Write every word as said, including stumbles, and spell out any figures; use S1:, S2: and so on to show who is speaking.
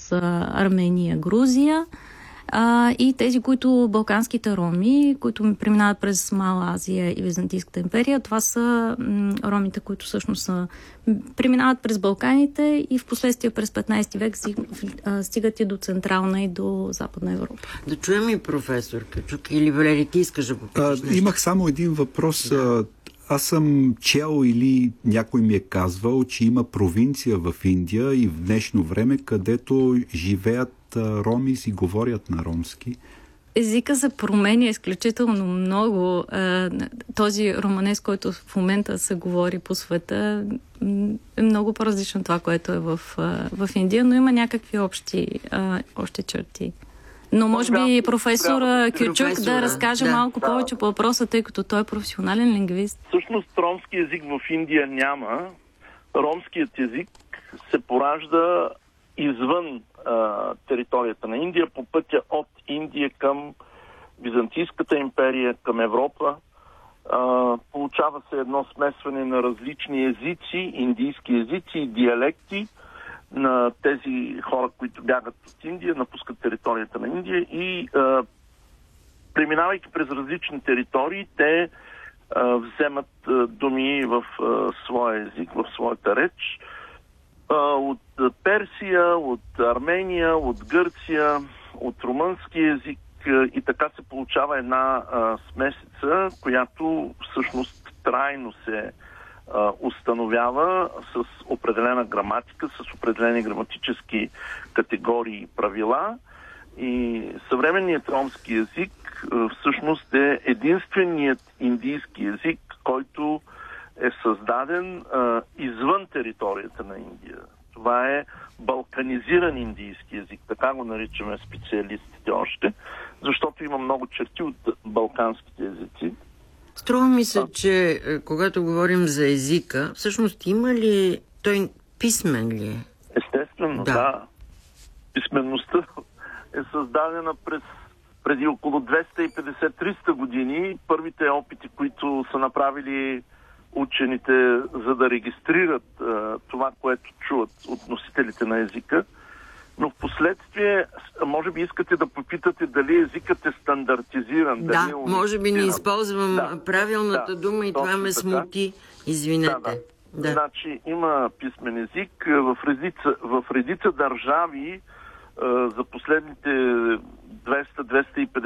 S1: а, Армения, Грузия. А, и тези, които балканските роми, които преминават през Мала Азия и Византийската империя, това са м, ромите, които всъщност са, преминават през Балканите и в последствие през петнайсети век стигат и до Централна и до Западна Европа.
S2: Да чуем и професор Кючук, или Валери, ти искаш да попиташ нещо?
S3: Имах само един въпрос. Да. Аз съм чел или някой ми е казвал, че има провинция в Индия и в днешно време, където живеят роми и си говорят на ромски.
S1: Езика се променя изключително много. Този романез, който в момента се говори по света, е много по-различно това, което е в, в Индия, но има някакви общи, общи черти. Но може би професор Кючук да разкаже да. малко да. повече по въпроса, тъй като той е професионален лингвист.
S4: Всъщност ромски език в Индия няма. Ромският език се поражда извън а, територията на Индия, по пътя от Индия към Византийската империя, към Европа. А, получава се едно смесване на различни езици, индийски езици и диалекти на тези хора, които бягат от Индия, напускат територията на Индия и а, преминавайки през различни територии, те а, вземат а, думи в а, своя език, в своята реч. От Персия, от Армения, от Гърция, от румънски език и така се получава една а, смесица, която всъщност трайно се а, установява с определена граматика, с определени граматически категории и правила. И съвременният ромски език а, всъщност е единственият индийски език, който е създаден а, извън територията на Индия. Това е балканизиран индийски език, така го наричаме специалистите още, защото има много черти от балканските езици.
S2: Струва ми се, а... че когато говорим за езика, всъщност има ли той писмен ли е?
S4: Естествено, да. да. Писменността е създадена през преди около двеста и петдесет до триста години. Първите опити, които са направили учените, за да регистрират а, това, което чуват от носителите на езика. Но в последствие, може би искате да попитате дали езикът е стандартизиран.
S2: Да,
S4: дали е
S2: може би не използвам да, правилната
S4: да,
S2: дума и това ме смути. Извинете. Да, да.
S4: Да. Значи има писмен език. В редица, в редица държави а, за последните двеста до двеста и петдесет